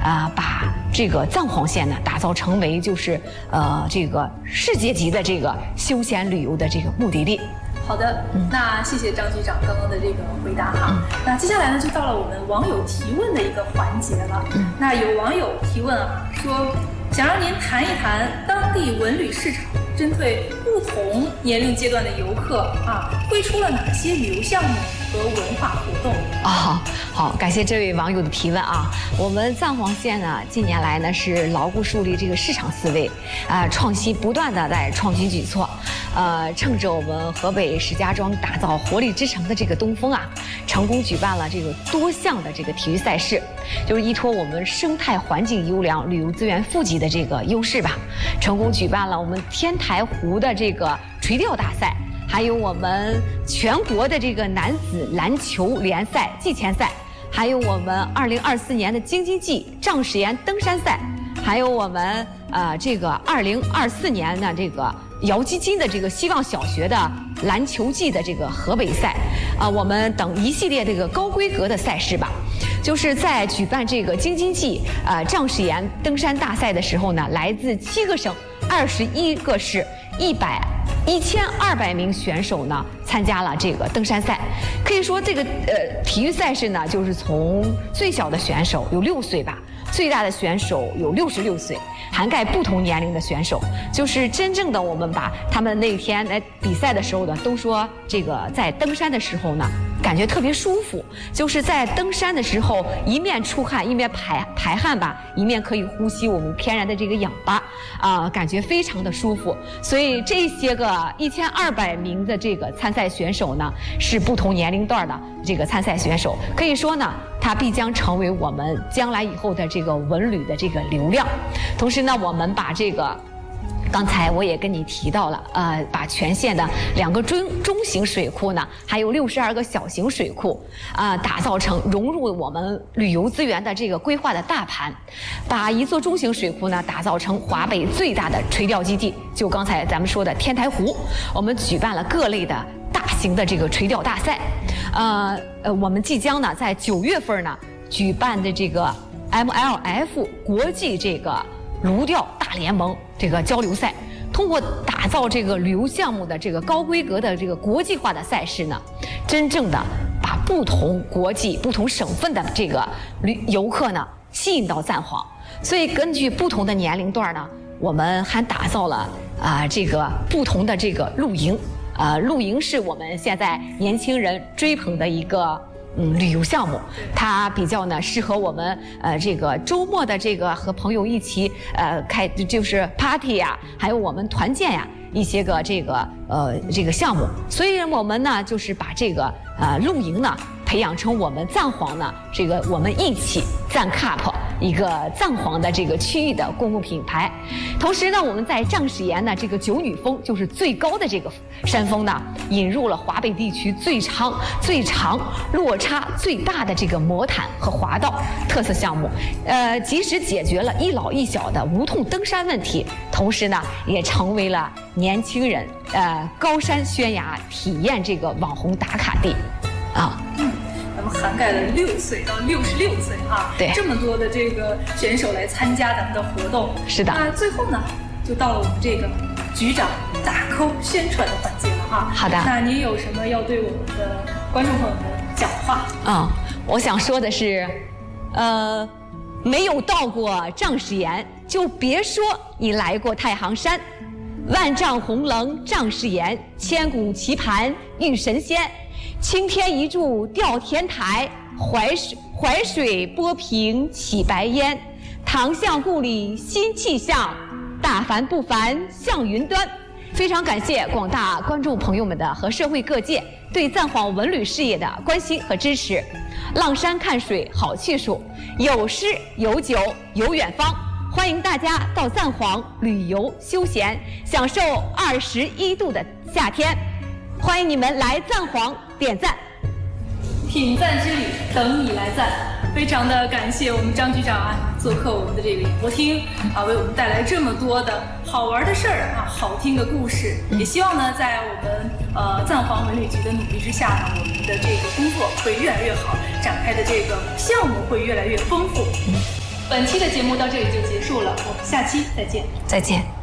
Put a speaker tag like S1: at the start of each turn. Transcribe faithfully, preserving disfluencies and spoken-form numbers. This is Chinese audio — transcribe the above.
S1: 啊、呃，把这个藏黄县呢打造成为就是呃这个世界级的这个休闲旅游的这个目的地。
S2: 好的，嗯、那谢谢张局长刚刚的这个回答哈。嗯、那接下来呢，就到了我们网友提问的一个环节了。嗯、那有网友提问啊，说想让您谈一谈当地文旅市场针对不同年龄阶段的游客啊，推出了哪些旅游项目和文化活动
S1: 啊、哦？好，感谢这位网友的提问啊。我们藏黄县呢，近年来呢是牢固树立这个市场思维，啊、呃，创新不断的在创新举措，呃，趁着我们河北石家庄打造活力之城的这个东风啊，成功举办了这个多项的这个体育赛事，就是依托我们生态环境优良、旅游资源富集的这个优势吧，成功举办了我们天台湖的这个垂钓大赛。还有我们全国的这个男子篮球联赛季前赛，还有我们二零二四年的京津冀丈石岩登山赛，还有我们呃这个二零二四年的这个姚基金的这个希望小学的篮球季的这个河北赛，啊、呃，我们等一系列这个高规格的赛事吧。就是在举办这个京津冀呃丈石岩登山大赛的时候呢，来自七个省、二十一个市、一百一千二百名选手呢参加了这个登山赛。可以说这个呃体育赛事呢，就是从最小的选手有六岁吧，最大的选手有六十六岁，涵盖不同年龄的选手。就是真正的我们把他们那天来比赛的时候呢，都说这个在登山的时候呢，感觉特别舒服，就是在登山的时候一面出汗一面排排汗吧，一面可以呼吸我们天然的这个氧吧，啊、呃，感觉非常的舒服。所以这些个一千二百名的这个参赛选手呢，是不同年龄段的这个参赛选手，可以说呢，它必将成为我们将来以后的这个文旅的这个流量。同时呢，我们把这个。刚才我也跟你提到了，呃，把全县的两个中中型水库呢，还有六十二个小型水库，啊、呃，打造成融入我们旅游资源的这个规划的大盘，把一座中型水库呢打造成华北最大的垂钓基地。就刚才咱们说的天台湖，我们举办了各类的大型的这个垂钓大赛，呃呃，我们即将呢在九月份呢举办的这个 M L F 国际这个鲈钓大联盟这个交流赛，通过打造这个旅游项目的这个高规格的这个国际化的赛事呢，真正的把不同国际、不同省份的这个旅游客呢吸引到藏黄。所以根据不同的年龄段呢，我们还打造了啊、呃、这个不同的这个露营，呃，露营是我们现在年轻人追捧的一个。嗯，旅游项目，它比较呢适合我们呃这个周末的这个和朋友一起呃开就是 party 呀、啊，还有我们团建呀、啊、一些个这个呃这个项目，所以我们呢就是把这个呃露营呢培养成我们藏黄呢这个我们一起藏 cup 一个藏黄的这个区域的公共品牌。同时呢，我们在丈石岩呢这个九女峰就是最高的这个山峰呢，引入了华北地区最长最长落差最大的这个魔毯和滑道特色项目，呃，及时解决了一老一小的无痛登山问题，同时呢，也成为了年轻人呃高山悬崖体验这个网红打卡地，啊。
S2: 嗯，咱们涵盖了六岁到六十六岁啊，
S1: 对，
S2: 这么多的这个选手来参加咱们的活动。
S1: 是的。
S2: 那最后呢，就到了我们这个局长打 call 宣传的环节了哈。
S1: 好的。
S2: 那您有什么要对我们的观众朋友们讲话？
S1: 嗯，我想说的是，呃，没有到过丈石岩，就别说你来过太行山。万丈红棱丈石岩，千古棋盘遇神仙。青天一柱吊天台，淮水淮水波平起白烟。唐巷故里新气象，大凡不凡向云端。非常感谢广大观众朋友们的和社会各界对藏黄文旅事业的关心和支持。浪山看水好去处，有诗有酒有远方。欢迎大家到藏黄旅游休闲，享受二十一度的夏天。欢迎你们来藏黄点赞，
S2: 品赞之旅等你来赞。非常的感谢我们张局长啊，做客我们的这个演播厅啊，为我们带来这么多的好玩的事儿啊，好听的故事。也希望呢，在我们呃藏黄文旅局的努力之下呢，我们的这个工作会越来越好，展开的这个项目会越来越丰富。 本期的节目到这里就结束了，我们下期再见。
S1: 再见。